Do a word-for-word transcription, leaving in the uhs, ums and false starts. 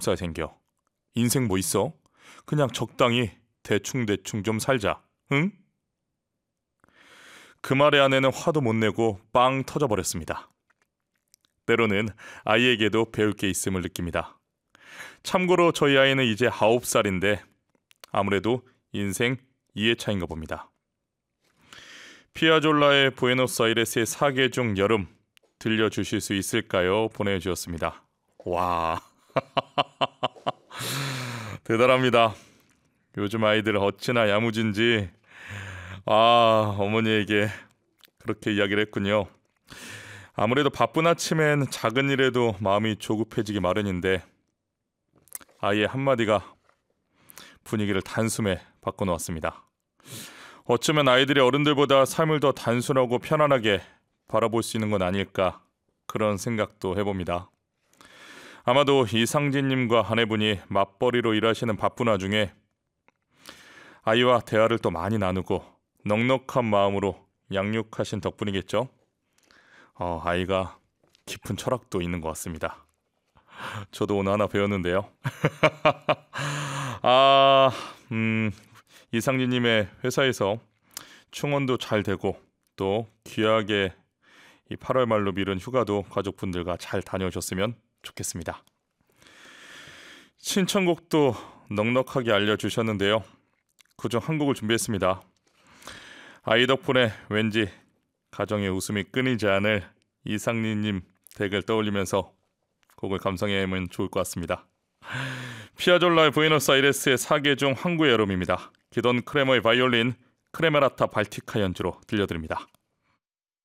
살림살 생겨. 인생 뭐 있어? 그냥 적당히 대충대충 좀 살자. 응? 그 말에 아내는 화도 못 내고 빵 터져버렸습니다. 때로는 아이에게도 배울 게 있음을 느낍니다. 참고로 저희 아이는 이제 아홉 살인데 아무래도 인생 이 회차인가 봅니다. 피아졸라의 부에노스아이레스의 사계중 여름 들려주실 수 있을까요? 보내주셨습니다. 와 대단합니다. 요즘 아이들 어찌나 야무진지. 아, 어머니에게 그렇게 이야기를 했군요. 아무래도 바쁜 아침엔 작은 일에도 마음이 조급해지기 마련인데 아이의 한마디가 분위기를 단숨에 바꿔놓았습니다. 어쩌면 아이들이 어른들보다 삶을 더 단순하고 편안하게 바라볼 수 있는 건 아닐까, 그런 생각도 해봅니다. 아마도 이상진님과 아내분이 맞벌이로 일하시는 바쁜 와중에 아이와 대화를 또 많이 나누고 넉넉한 마음으로 양육하신 덕분이겠죠. 어, 아이가 깊은 철학도 있는 것 같습니다. 저도 오늘 하나 배웠는데요. 아, 음, 이상진님의 회사에서 충원도 잘 되고 또 귀하게 이 팔월 말로 미룬 휴가도 가족분들과 잘 다녀오셨으면 좋겠습니다. 신청곡도 넉넉하게 알려주셨는데요. 그중 한 곡을 준비했습니다. 아이 덕분에 왠지 가정의 웃음이 끊이지 않을 이상리님 댁을 떠올리면서 곡을 감상해보면 좋을 것 같습니다. 피아졸라의 부에노스아이레스의 사계중 항구의 여름입니다. 기돈 크레머의 바이올린, 크레메라타 발티카 연주로 들려드립니다.